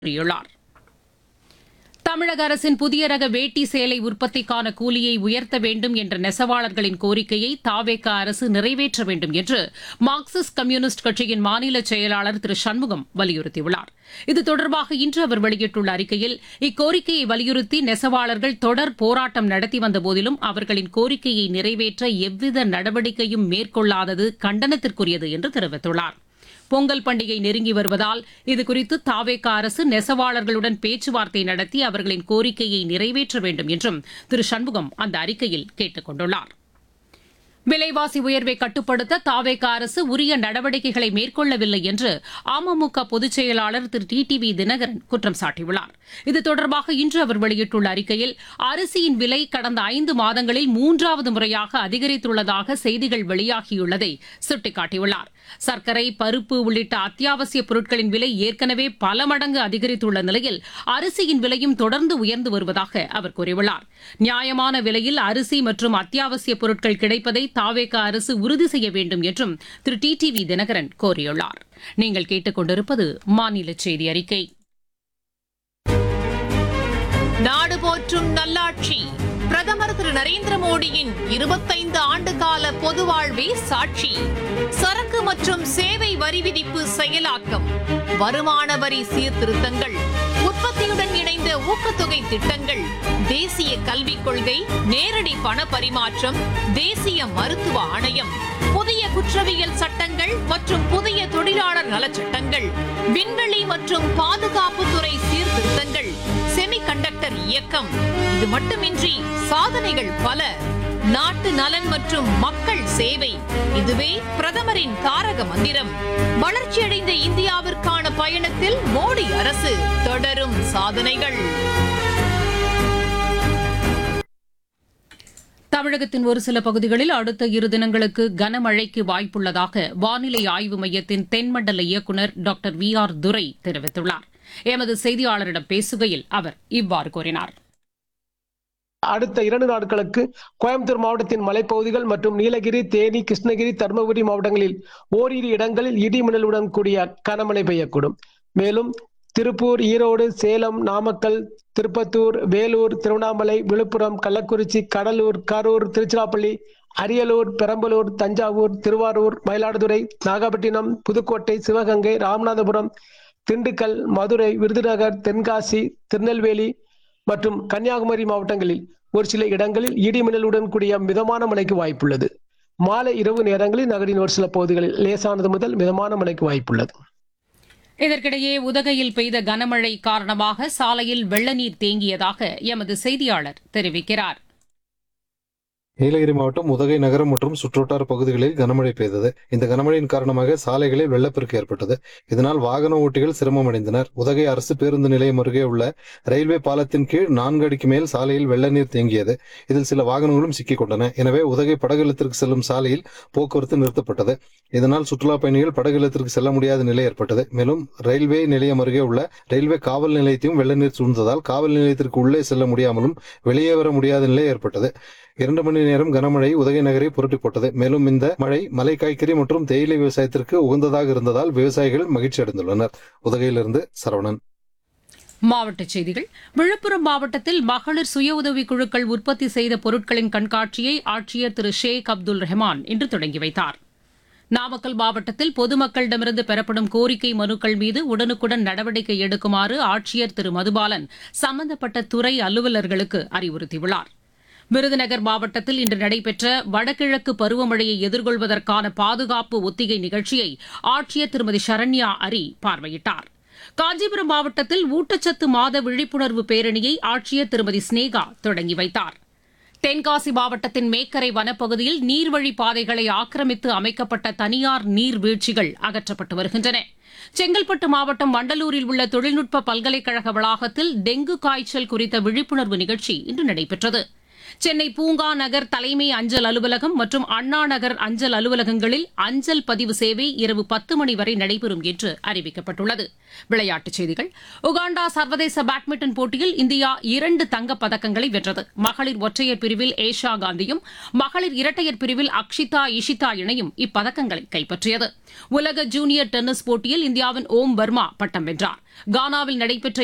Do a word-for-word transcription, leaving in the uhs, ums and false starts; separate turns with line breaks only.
கூறியுள்ளார். தமிழக அரசின் புதிய ரக வேட்டி சேலை உற்பத்திக்கான கூலியை உயர்த்த வேண்டும் என்ற நெசவாளர்களின் கோரிக்கையை தாவேக அரசு நிறைவேற்ற வேண்டும் என்று மார்க்சிஸ்ட் கம்யூனிஸ்ட் கட்சியின் மாநில செயலாளர் திரு சண்முகம் வலியுறுத்தியுள்ளார். இது தொடர்பாக இன்று அவர் வெளியிட்டுள்ள அறிக்கையில், இக்கோரிக்கையை வலியுறுத்தி நெசவாளர்கள் தொடர் போராட்டம் நடத்தி வந்தபோதிலும் அவர்களின் கோரிக்கையை நிறைவேற்ற எவ்வித நடவடிக்கையும் மேற்கொள்ளாதது கண்டனத்திற்குரியது என்று தெரிவித்துள்ளார். பொங்கல் பண்டிகை நெருங்கி வருவதால் இதுகுறித்து தாவேக அரசு நெசவாளர்களுடன் பேச்சுவார்த்தை நடத்தி அவர்களின் கோரிக்கையை நிறைவேற்ற வேண்டும் என்றும் திரு சண்முகம் அந்த அறிக்கையில் கேட்டுக் கொண்டுள்ளார். விலைவாசி உயர்வை கட்டுப்படுத்த தாவேக அரசு உரிய நடவடிக்கைகளை மேற்கொள்ளவில்லை என்று அமமுக பொதுச் செயலாளர் திரு டி டி வி தினகரன் குற்றம் சாட்டியுள்ளார். இது தொடர்பாக இன்று அவர் வெளியிட்டுள்ள அறிக்கையில், அரிசியின் விலை கடந்த ஐந்து மாதங்களில் மூன்றாவது முறையாக அதிகரித்துள்ளதாக செய்திகள் வெளியாகியுள்ளதை சுட்டிக்காட்டியுள்ளார். சர்க்கரை, பருப்பு உள்ளிட்ட அத்தியாவசிய பொருட்களின் விலை ஏற்கனவே பல மடங்கு அதிகரித்துள்ள நிலையில் அரிசியின் விலையும் தொடர்ந்து உயர்ந்து வருவதாக அவர் கூறியுள்ளார். நியாயமான விலையில் அரிசி மற்றும் அத்தியாவசிய பொருட்கள் கிடைப்பதை தாவேக அரசு உறுதி செய்ய வேண்டும் என்றும் திரு டி டி வி தினகரன் கோரியுள்ளார். நீங்கள் கேட்டுக் கொண்டிருப்பது மாநில செய்தி அறிக்கை.
நாடு போற்றும் நல்லாட்சி பிரதமர் திரு நரேந்திர மோடியின் இருபத்தைந்து ஆண்டு கால பொது வாழ்வே சாட்சி. சரக்கு மற்றும் சேவை வரி விதிப்பு செயலாக்கம், வருமான வரி சீர்திருத்தங்கள், உற்பத்தியுடன் இணைந்த ஊக்கத்தொகை திட்டங்கள், தேசிய கல்விக் கொள்கை, நேரடி பண பரிமாற்றம், தேசிய மருத்துவ ஆணையம், புதிய குற்றவியல் சட்டங்கள் மற்றும் புதிய தொழிலாளர் நலச்சட்டங்கள், விண்வெளி மற்றும் பாதுகாப்புத்துறை சீர்திருத்தங்கள், செமிகண்டக்டர் இயக்கம். இது மட்டுமின்றி சாதனைகள் பல. நாட்டு நலன் மற்றும் மக்கள் சேவை, இதுவே பிரதமரின் தாரக மந்திரம். வளர்ச்சியடைந்த இந்தியாவிற்கான பயணத்தில் மோடி அரசு தொடரும் சாதனைகள்.
தமிழகத்தின் ஒரு சில பகுதிகளில் அடுத்த இரு தினங்களுக்கு கனமழைக்கு வாய்ப்புள்ளதாக வானிலை ஆய்வு மையத்தின் தென்மண்டல இயக்குநர் டாக்டர் வி ஆர் துரை தெரிவித்துள்ளார். எமது செய்தியாளரிடம் பேசுகையில் அவர் இவ்வாறு கூறினார்.
அடுத்த இரண்டு நாட்களுக்கு கோயம்புத்தூர் மாவட்டத்தின் மலைப்பகுதிகள் மற்றும் நீலகிரி, தேனி, கிருஷ்ணகிரி, தருமபுரி மாவட்டங்களில் ஓரிரு இடங்களில் இடி மின்னலுடன் கூடிய கனமழை பெய்யக்கூடும். மேலும் திருப்பூர், ஈரோடு, சேலம், நாமக்கல், திருப்பத்தூர், வேலூர், திருவண்ணாமலை, விழுப்புரம், கள்ளக்குறிச்சி, கடலூர், கரூர், திருச்சிராப்பள்ளி, அரியலூர், பெரம்பலூர், தஞ்சாவூர், திருவாரூர், மயிலாடுதுறை, நாகப்பட்டினம், புதுக்கோட்டை, சிவகங்கை, ராமநாதபுரம், திண்டுக்கல், மதுரை, விருதுநகர், தென்காசி, திருநெல்வேலி மற்றும் கன்னியாகுமரி மாவட்டங்களில் ஒரு சில இடங்களில் இடி மின்னலுடன் கூடிய மிதமான மழைக்கு வாய்ப்புள்ளது. மாலை இரவு நேரங்களில் நகரின் ஒரு சில பகுதிகளில் லேசானது முதல் மிதமான மழைக்கு வாய்ப்புள்ளது.
இதற்கிடையே உதகையில் பெய்த கனமழை காரணமாக சாலையில் வெள்ள நீர் தேங்கியதாக எமது செய்தியாளர் தெரிவிக்கிறார்.
நீலகிரி மாவட்டம் உதகை நகரம் மற்றும் சுற்றுவட்டார பகுதிகளில் கனமழை பெய்தது. இந்த கனமழையின் காரணமாக சாலைகளில் வெள்ளப்பெருக்கு ஏற்பட்டது. இதனால் வாகன ஓட்டிகள் சிரமம் அடைந்தனர். உதகை அரசு பேருந்து நிலையம் அருகே உள்ள ரயில்வே பாலத்தின் கீழ் நான்கு அடிக்கு மேல் சாலையில் வெள்ள நீர் தேங்கியது. இதில் சில வாகனங்களும் சிக்கிக் கொண்டன. எனவே உதகை படகுலத்திற்கு செல்லும் சாலையில் போக்குவரத்து நிறுத்தப்பட்டது. இதனால் சுற்றுலா பயணிகள் படகுலத்திற்கு செல்ல முடியாத நிலை ஏற்பட்டது. மேலும் ரயில்வே நிலையம் அருகே உள்ள ரயில்வே காவல் நிலையத்தையும் வெள்ள நீர் சூழ்ந்ததால் காவல் நிலையத்திற்கு உள்ளே செல்ல முடியாமலும் வெளியே வர முடியாத நிலை ஏற்பட்டது. இரண்டு மணி நேரம் கனமழை உதகை நகரை புரட்டி போட்டது. மேலும் இந்த மழை மலை காய்கறி மற்றும் தேயிலை விவசாயத்திற்கு உகந்ததாக இருந்ததால் விவசாயிகள் மகிழ்ச்சி அடைந்துள்ளனர். உதகையிலிருந்து சரவணன்.
மாவட்டச் செய்திகள். விழுப்புரம் மாவட்டத்தில் மகளிர் சுய உதவிக் குழுக்கள் உற்பத்தி செய்த பொருட்களின் கண்காட்சியை ஆட்சியர் திரு ஷேக் அப்துல் ரஹ்மான் இன்று தொடங்கி வைத்தார். நாமக்கல் மாவட்டத்தில் பொதுமக்களிடமிருந்து பெறப்படும் கோரிக்கை மனுக்கள் மீது உடனுக்குடன் நடவடிக்கை எடுக்குமாறு ஆட்சியர் திரு மதுபாலன் சம்பந்தப்பட்ட துறை அலுவலர்களுக்கு அறிவுறுத்தியுள்ளார். விருதுநகர் மாவட்டத்தில் இன்று நடைபெற்ற வடகிழக்கு பருவமழையை எதிர்கொள்வதற்கான பாதுகாப்பு ஒத்திகை நிகழ்ச்சியை ஆட்சியர் திருமதி சரண்யா அரி பார்வையிட்டார். காஞ்சிபுரம் மாவட்டத்தில் ஊட்டச்சத்து மாத விழிப்புணர்வு பேரணியை ஆட்சியர் திருமதி ஸ்னேகா தொடங்கி வைத்தார். தென்காசி மாவட்டத்தின் மேக்கரை வனப்பகுதியில் நீர்வழி பாதைகளை ஆக்கிரமித்து அமைக்கப்பட்ட தனியார் நீர்வீழ்ச்சிகள் அகற்றப்பட்டு வருகின்றன. செங்கல்பட்டு மாவட்டம் வண்டலூரில் உள்ள தொழில்நுட்ப பல்கலைக்கழக வளாகத்தில் டெங்கு காய்ச்சல் குறித்த விழிப்புணர்வு நிகழ்ச்சி இன்று நடைபெற்றது. சென்னை பூங்கா நகர் தலைமை அஞ்சல் அலுவலகம் மற்றும் அண்ணா நகர் அஞ்சல் அலுவலகங்களில் அஞ்சல் பதிவு சேவை இரவு பத்து மணி வரை நடைபெறும் என்று அறிவிக்கப்பட்டுள்ளது. விளையாட்டுச் செய்திகள். உகாண்டா சர்வதேச பேட்மிண்டன் போட்டியில் இந்தியா இரண்டு தங்கப் பதக்கங்களை வென்றது. மகளிர் ஒற்றையர் பிரிவில் ஏஷா காந்தியும் மகளிர் இரட்டையர் பிரிவில் அக்ஷிதா இஷிதா இணையும் இப்பதக்கங்களை கைப்பற்றியது. உலக ஜூனியர் டென்னிஸ் போட்டியில் இந்தியாவின் ஓம் வர்மா பட்டம் வென்றார். கானாவில் நடைபெற்ற